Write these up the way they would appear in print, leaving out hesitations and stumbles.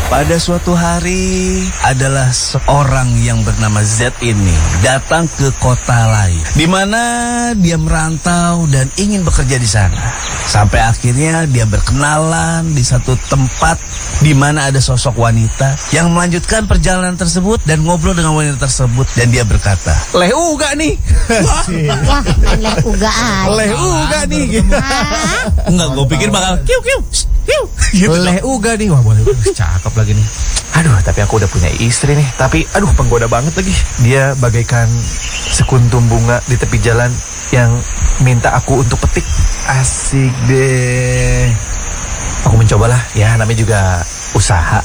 Pada suatu hari adalah seorang yang bernama Z ini datang ke kota lain, di mana dia merantau dan ingin bekerja di sana. Sampai akhirnya dia berkenalan di satu tempat di mana ada sosok wanita yang melanjutkan perjalanan tersebut dan ngobrol dengan wanita tersebut, dan dia berkata, "Leh uga nih." Wah, main leh uga aja. Leh uga nih. Enggak, gue pikir bakal kiu kiu. Gitu Leh uga nih. Wah, boleh, cakep lagi nih. Aduh, tapi aku udah punya istri nih. Tapi aduh, penggoda banget lagi. Dia bagaikan sekuntum bunga di tepi jalan yang minta aku untuk petik. Asik deh. Aku mencobalah, ya namanya juga usaha.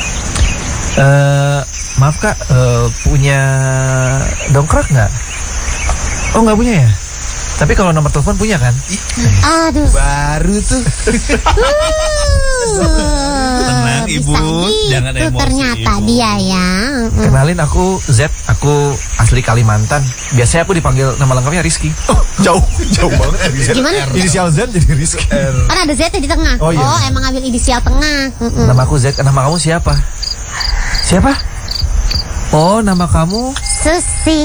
Maaf kak, punya dongkrak nggak? Oh, nggak punya ya? Tapi kalau nomor telepon punya kan? Aduh. Baru tuh. Tenang ibu, jangan gitu, emosi ternyata ibu. dia ya. Kenalin, aku Z, aku asli Kalimantan. Biasanya aku dipanggil nama lengkapnya Rizky. Oh, jauh banget. Gimana? Inisial Z jadi Rizky. Kan ada Z di tengah. Oh, iya. Emang ambil inisial tengah. Nama aku Z, nama kamu siapa? Siapa? Oh, nama kamu Susi.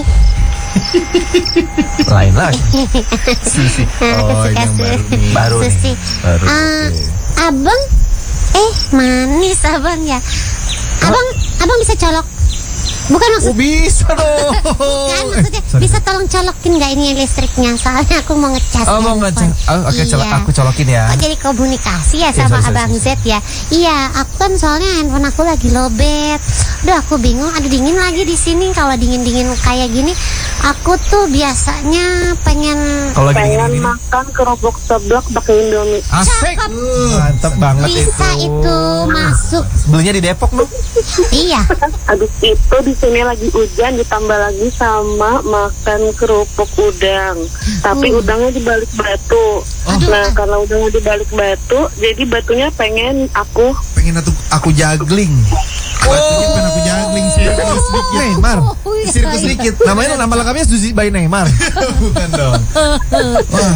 lain lagi. Susi. Oh, ini yang baru nih. Baru nih. Susi. Baru, Abang, manis abang ya. Abang bisa colok? Bukan maksud. Bisa dong. Kan maksudnya bisa tolong colokin nggak ini listriknya? Soalnya aku mau ngecas. Oh, mau ngecas. Oke, aku colokin ya. Oh, jadi komunikasi ya sama sorry, Abang Z ya? Iya, aku kan soalnya handphone aku lagi lowbat. Udah aku bingung, ada dingin lagi di sini. Kalau dingin kayak gini, aku tuh biasanya pengen makan kerupuk seblak pakai Indomie. Asik. Mantap banget bisa itu masuk. Belinya di Depok lu. Iya. Habis itu di sini lagi hujan, ditambah lagi sama makan kerupuk udang. Tapi udangnya di balik batu. Nah, karena udangnya di balik batu, jadi batunya pengen aku juggling. Batunya pengen aku juggling sirkus sedikit. Neymar. Sirkus sedikit. Namanya nama lengkapnya Suzy by Neymar. Bukan dong. Wah.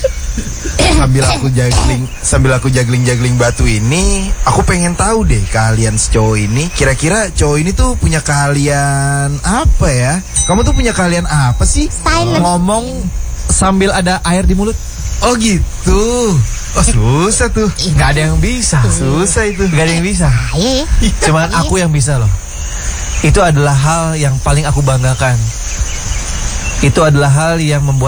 Sambil aku juggling batu ini, aku pengen tahu deh kalian cowok ini, kira-kira cowok ini tuh punya keahlian apa ya? Kamu tuh punya keahlian apa sih? Silent. Ngomong sambil ada air di mulut. Oh gitu. Oh susah tuh. Nggak ada yang bisa. Susah itu. Nggak ada yang bisa. Iya. Cuman aku yang bisa loh. Itu adalah hal yang paling aku banggakan. Itu adalah hal yang membuat